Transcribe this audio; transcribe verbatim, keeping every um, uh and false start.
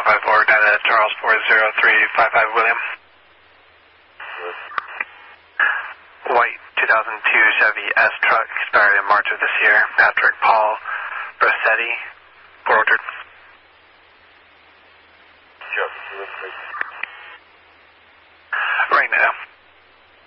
one five four, data Charles four zero three five five, William. White two thousand two Chevy S truck, expired in March of this year. Patrick Paul Brassetti, Port Orchard. Sure.